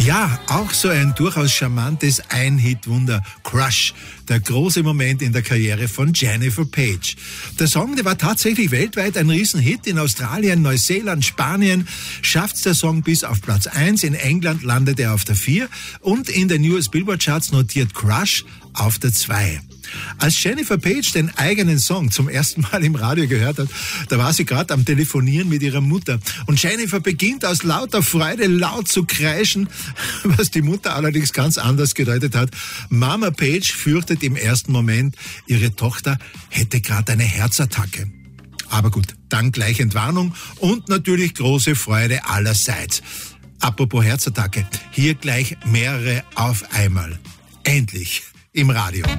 Ja, auch so ein durchaus charmantes Ein-Hit-Wunder, Crush, der große Moment in der Karriere von Jennifer Page. Der Song, der war tatsächlich weltweit ein Riesenhit. In Australien, Neuseeland, Spanien schafft's der Song bis auf Platz 1. In England landet er auf der 4 und in den US Billboard Charts notiert Crush auf der 2. Als Jennifer Page den eigenen Song zum ersten Mal im Radio gehört hat, da war sie gerade am Telefonieren mit ihrer Mutter. Und Jennifer beginnt aus lauter Freude laut zu kreischen, was die Mutter allerdings ganz anders gedeutet hat. Mama Page fürchtet im ersten Moment, ihre Tochter hätte gerade eine Herzattacke. Aber gut, dann gleich Entwarnung und natürlich große Freude allerseits. Apropos Herzattacke, hier gleich mehrere auf einmal. Endlich im Radio.